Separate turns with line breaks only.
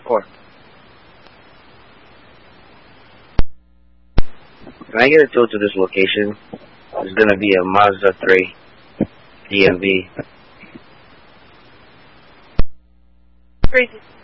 4. Can I get a tow to this location? It's gonna be a Mazda 3 DMV.
Crazy.